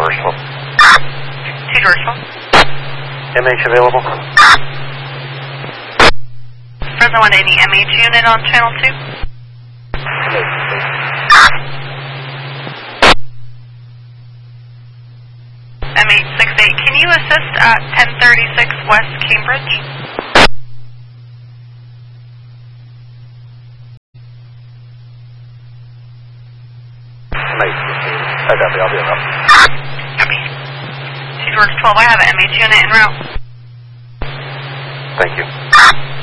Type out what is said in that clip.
Georgetown. 2 Georgetown. MH available? Fresno 180 MH unit on channel 2. M868, can you assist at 1036 West Cambridge? I copy, I'll be around. Copy. 2 George 12, I have an MH unit en route. Thank you.